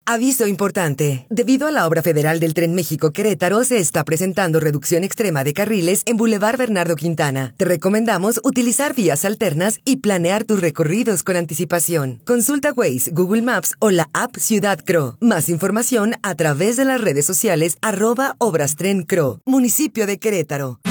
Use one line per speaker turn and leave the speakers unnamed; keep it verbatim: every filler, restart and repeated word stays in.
Aviso importante. Debido a la obra federal del Tren México-Querétaro, se está presentando reducción extrema de carriles en Boulevard Bernardo Quintana. Te recomendamos utilizar vías alternas y planear tus recorridos con anticipación. Consulta Waze, Google Maps o la app Ciudad Cro. Más información a través de las redes sociales arroba Obras Tren Cro, municipio de Querétaro.